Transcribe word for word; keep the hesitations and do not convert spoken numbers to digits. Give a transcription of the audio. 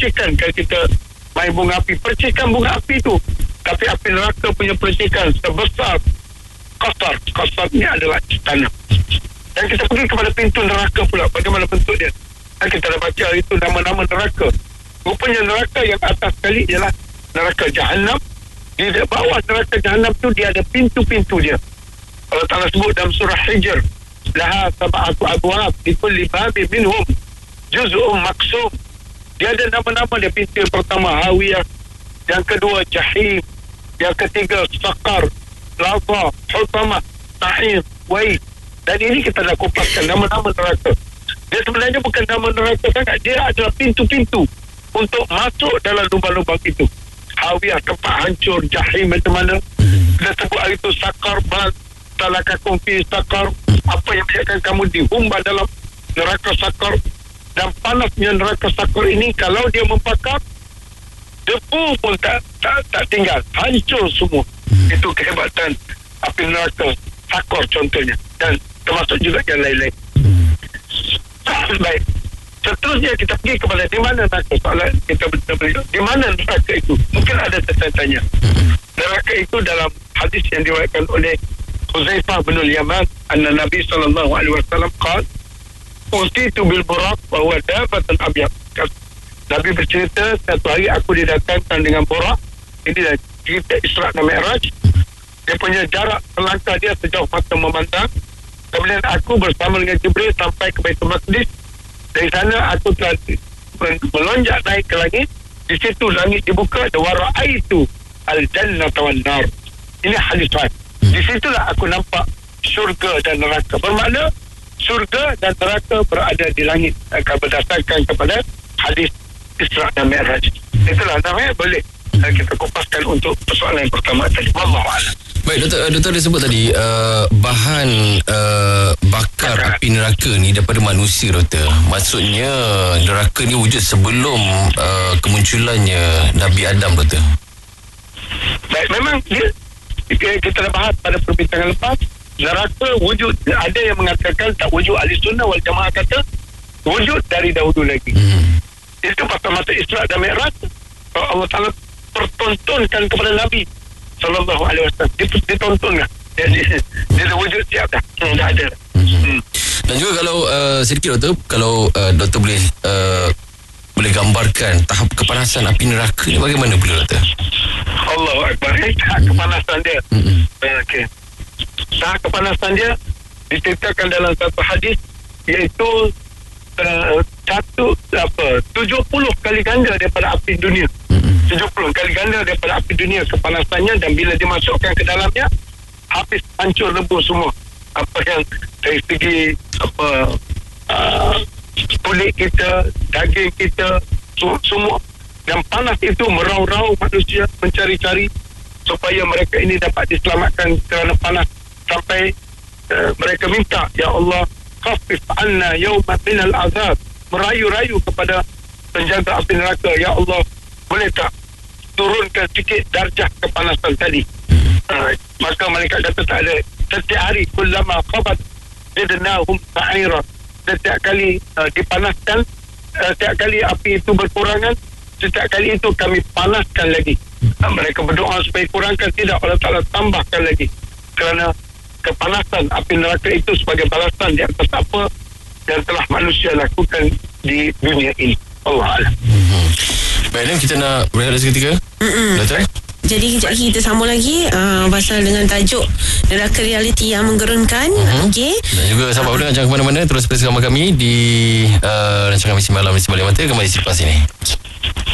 percikan. Kalau kita main bunga api, percikan bunga api tu, tapi api neraka punya percikan sebesar kasar. Kasar ni adalah istana. Dan kita pergi kepada pintu neraka pula. Bagaimana bentuk dia? Dan kita dah baca itu nama-nama neraka. Rupanya neraka yang atas sekali ialah neraka Jahannam. Di bawah neraka Jahannam tu dia ada pintu-pintu dia. Allah Ta'ala sebut dalam surah Hijr, laha sab'atu abwab li kulli babin minhum juz'un maksum. Dia ada nama-nama dia. Pintu yang pertama Hawiyah, yang kedua Jahim, yang ketiga Saqar, Laza, Hutamah, Sa'ir, Wai. Dan ini kita dah kupaskan nama-nama neraka. Dia sebenarnya bukan nama neraka sangat, dia adalah pintu-pintu untuk masuk dalam lubang-lubang itu. Hawiyah, tempat hancur. Jahim macam mana? Kita sebut hari itu Saqar, bal talakakum fi Saqar, apa yang menyebabkan kamu dihumban dalam neraka Saqar. Dan panasnya neraka Saqar ini, kalau dia membakar, debu pun tak, tak, tak tinggal, hancur semua. Itu kehebatan api neraka Saqar contohnya, dan termasuk juga yang lain-lain. Baik, seterusnya kita pergi kepada di mana neraka. Soalan kita betul-betul di mana neraka itu. Mungkin ada tertanya. Neraka itu dalam hadis yang diriwayatkan oleh Huzaifah bin al-Yaman, anna Nabi sallallahu alaihi wasallam qala utitu bil buraq wa huwa dabatun abyad. Nabi bercerita, satu hari aku didatangkan dengan buraq. Ini dah cerita Isra dan Mi'raj. Dia punya jarak selangkah dia sejauh mata memandang. Kemudian aku bersama dengan Jibril sampai ke Baitul Maqdis. Dari sana aku telah melonjak naik ke langit. Di situ langit dibuka, ada wara'aitu al-jannah wan nar. Ini hadis sahih. Di situlah aku nampak syurga dan neraka. Bermakna syurga dan neraka berada di langit, akan berdasarkan kepada hadis Isra dan Mi'raj. Itulah namanya boleh kita kupaskan untuk persoalan yang pertama tadi. Wallahu a'lam. Baik, doktor, doktor dia sebut tadi uh, bahan uh, bakar api neraka ni daripada manusia, doktor. Maksudnya neraka ni wujud sebelum uh, kemunculannya Nabi Adam, doktor. Baik, memang dia, kita dah bahas pada perbincangan lepas, neraka wujud. Ada yang mengatakan tak wujud. Ahli Sunnah wal Jamaah kata wujud dari dahulu lagi. Hmm. Itu pasal masa Isra dan Mi'raj, Allah Ta'ala pertontonkan kepada Nabi sallallahu alaihi wasallam. Dia ditontonkan. Dia, dia, dia dah wujud siap dah. Hmm, dah ada. Hmm. Hmm. Dan juga kalau uh, sedikit, doktor, kalau uh, doktor boleh uh, boleh gambarkan tahap kepanasan api neraka ni bagaimana boleh, doktor? Allahu Akbar. Tahap kepanasan dia. Hmm. Okey. Tahap kepanasan dia diceritakan dalam satu hadis, iaitu uh, satu apa tujuh puluh kali ganda daripada api dunia. tujuh puluh kali ganda daripada api dunia kepanasannya, dan bila dimasukkan ke dalamnya habis hancur lebur semua. Apa yang dari segi apa uh, kulit kita, daging kita, semua. Dan panas itu merau-rau manusia mencari-cari supaya mereka ini dapat diselamatkan kerana panas, sampai uh, mereka minta, ya Allah, khafif anna yawman minal azab, merayu-rayu kepada penjaga api neraka, ya Allah, boleh tak turunkan sikit darjah kepanasan tadi. Uh, maka mereka kata tak ada. Setiap hari kullama khabat zidnahum sa'ira, setiap kali uh, dipanaskan, uh, setiap kali api itu berkurangan, setiap kali itu kami panaskan lagi. Uh, mereka berdoa supaya kurangkan, tidak, Allah Ta'ala tambahkan lagi, kerana kepanasan api neraka itu sebagai balasan di atas apa yang telah manusia lakukan di dunia ini. Allah Alam. Hmm. Baik, kita nak berehat seketika. Doktor? Jadi kejap lagi kita sambung lagi uh, pasal dengan tajuk neraka realiti yang menggerunkan. uh-huh. Okey. Dan juga sahabat uh-huh. jangan ke mana-mana, terus bersama kami di uh, rancangan Misi Malam Misi Balik Mata kembali selepas ini.